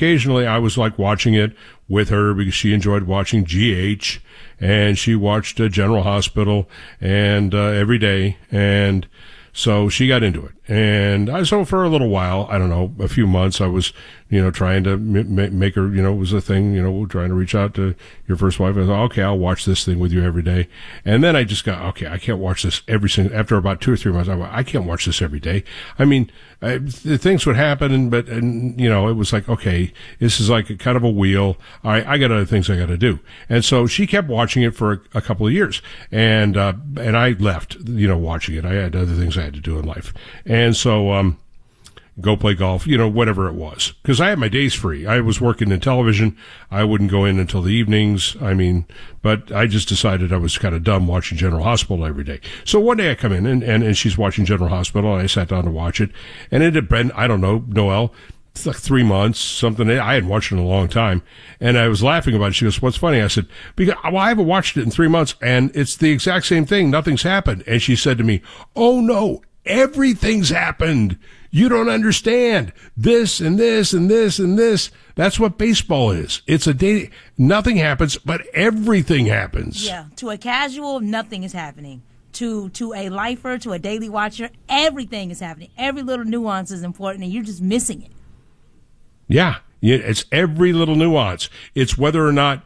occasionally I was like watching it with her because she enjoyed watching GH, and she watched General Hospital and every day, and so she got into it. And so for a little while, I don't know, a few months, I was, trying to make her, it was a thing, trying to reach out to your first wife. I thought, okay, I'll watch this thing with you every day. And then I just got, okay, I can't watch this after about 2 or 3 months, I can't watch this every day. I mean, things would happen, but it was like, okay, this is like a kind of a wheel. I got other things I got to do. And so she kept watching it for a couple of years. And I left, watching it. I had other things I had to do in life. And so, go play golf, whatever it was. Because I had my days free. I was working in television. I wouldn't go in until the evenings. But I just decided I was kind of done watching General Hospital every day. So one day I come in and she's watching General Hospital, and I sat down to watch it. And it had been, I don't know, Noel, it's like 3 months, something. I hadn't watched it in a long time. And I was laughing about it. She goes, what's funny? I said, because I haven't watched it in 3 months, and it's the exact same thing. Nothing's happened. And she said to me, oh, no, everything's happened. You don't understand this and this and this and this. That's what baseball is. It's a day. Nothing happens, but everything happens. Yeah. To a casual, nothing is happening. To a lifer, to a daily watcher, everything is happening. Every little nuance is important, and you're just missing it. Yeah. It's every little nuance. It's whether or not,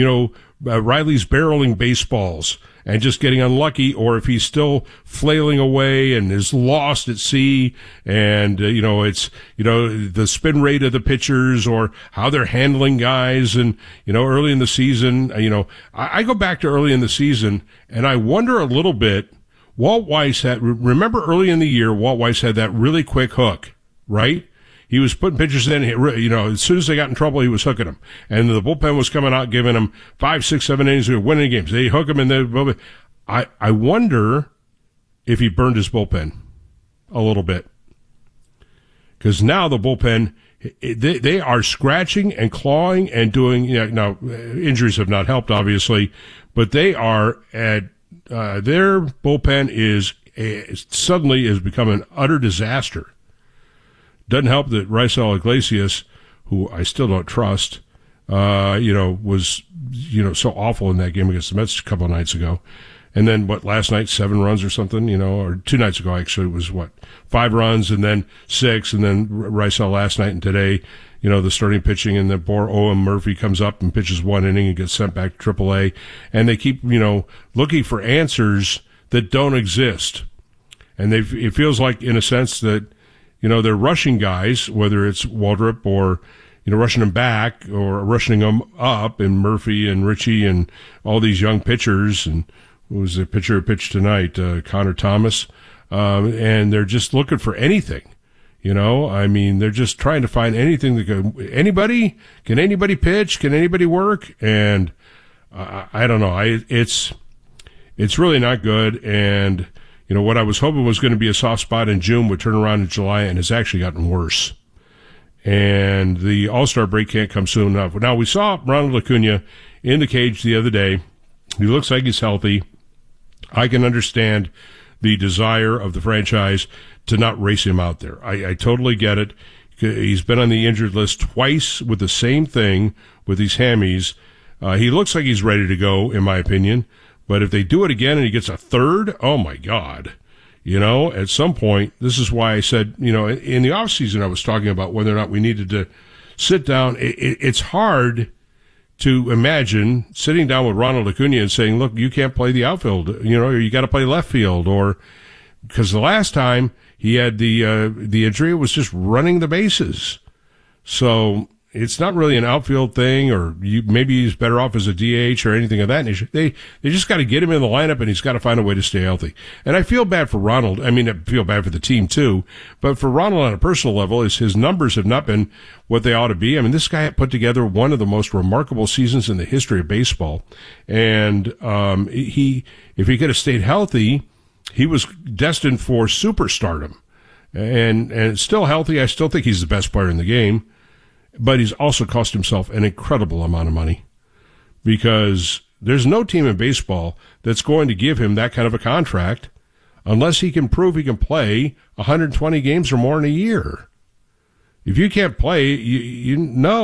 Riley's barreling baseballs and just getting unlucky, or if he's still flailing away and is lost at sea, and it's the spin rate of the pitchers, or how they're handling guys, and early in the season, I go back to early in the season, and I wonder a little bit. Remember early in the year, Walt Weiss had that really quick hook, right? He was putting pitchers in, as soon as they got in trouble, he was hooking them. And the bullpen was coming out, giving them 5, 6, 7 innings, winning games. They hook him, and I wonder if he burned his bullpen a little bit. Because now the bullpen, they are scratching and clawing and doing, now injuries have not helped, obviously, but they are their bullpen is suddenly has become an utter disaster. Doesn't help that Raisel Iglesias, who I still don't trust, was, so awful in that game against the Mets a couple of nights ago. And then, last night, 7 runs or something, or 2 nights ago, actually, it was 5 runs and then 6, and then Raisel last night and today, the starting pitching, and the poor Owen Murphy comes up and pitches 1 inning and gets sent back to AAA. And they keep, looking for answers that don't exist. And it feels like, in a sense, that they're rushing guys, whether it's Waldrop or, rushing them back or rushing them up, and Murphy and Richie and all these young pitchers. And who was the pitcher who pitched tonight? Connor Thomas. And they're just looking for anything, they're just trying to find anything anybody? Can anybody pitch? Can anybody work? And I don't know. It's really not good. And, what I was hoping was going to be a soft spot in June would turn around in July, and it's actually gotten worse. And the All-Star break can't come soon enough. Now, we saw Ronald Acuna in the cage the other day. He looks like he's healthy. I can understand the desire of the franchise to not race him out there. I totally get it. He's been on the injured list twice with the same thing, with these hammies. He looks like he's ready to go, in my opinion. But if they do it again and he gets a third, oh, my God. At some point, this is why I said, in the offseason I was talking about whether or not we needed to sit down. It's hard to imagine sitting down with Ronald Acuna and saying, look, you can't play the outfield, or you got to play left field, or because the last time he had the injury, it was just running the bases. So it's not really an outfield thing, or maybe he's better off as a DH or anything of that nature. They just got to get him in the lineup, and he's got to find a way to stay healthy. And I feel bad for Ronald. I mean, I feel bad for the team too, but for Ronald on a personal level, his numbers have not been what they ought to be. I mean, this guy put together one of the most remarkable seasons in the history of baseball. And, if he could have stayed healthy, he was destined for superstardom. And still healthy, I still think he's the best player in the game. But he's also cost himself an incredible amount of money, because there's no team in baseball that's going to give him that kind of a contract unless he can prove he can play 120 games or more in a year. If you can't play, no.